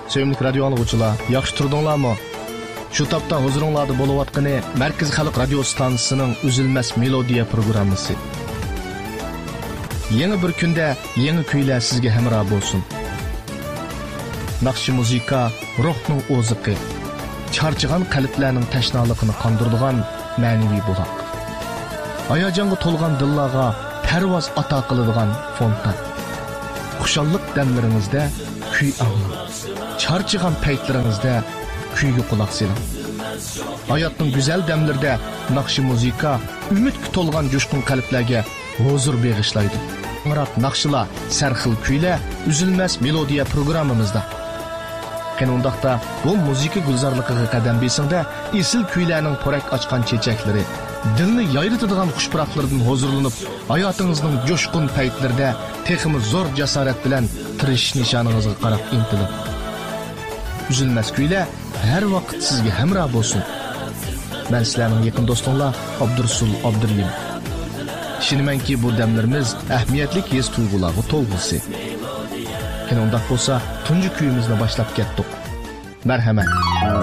Sevimli radio anlıqçılar, yaxşı turdunlarmı? Şu tapda huzuruңlarda boluvatqını Merkez Xalq Radio Stansiyasının Üzülməz Melodiya programması. Yeni bir künde yeni kuylar sizge hemra bolsun. Naqshi muzika ruhning oziqi, charchigan qalblarning tashnaligini qondiradigan ma'naviy buloq. Hayajonga to'lgan dillarga parvoz ato qiladigan fontan. Xushalliq damlaringizda kuy anglang. Charchigan paytlaringizda kuyga quloq soling. Hayotning go'zal damlarida naqshi muzika umidga to'lgan jo'shqin qalblarga huzur bag'ishlaydi. Murat naqshlar, sarxil kuylar Üzülməz Melodiya programmamizda. Qanundaqda bu muzika gulzorligiga qadam besingda esil kuylarning porak ochgan chechakları, dilni yayritadigan xushpuroqlardan huzurlanib, hayotingizning jo'shqin paytlarida texmi zo'r jasorat bilan tirish nishoningizga qarab intilib. Üzülməz kuylar har vaqt sizga hamroh bo'lsin. Men sizlarning yaqin do'stinglar Abdursul Abduriyim. Şinimenki bu demlerimiz ehmiyetlik his tuygularga to'lg'isi. Qanundaq bo'lsa, tunji kuyimizni boshlab ketdik. Marhamat.